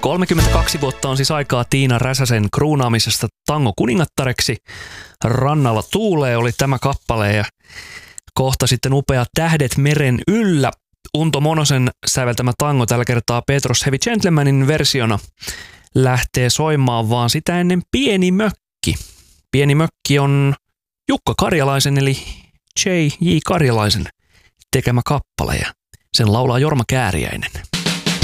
32 vuotta on siis aikaa Tiina Räsäsen kruunaamisesta tango-kuningattareksi. Rannalla tuulee oli tämä kappale ja kohta sitten upea Tähdet meren yllä. Unto Monosen säveltämä tango tällä kertaa Petros Heavy Gentlemanin versiona lähtee soimaan, vaan sitä ennen Pieni mökki. Pieni mökki on Jukka Karjalaisen eli J.J. Karjalaisen tekemä kappale ja sen laulaa Jorma Kääriäinen.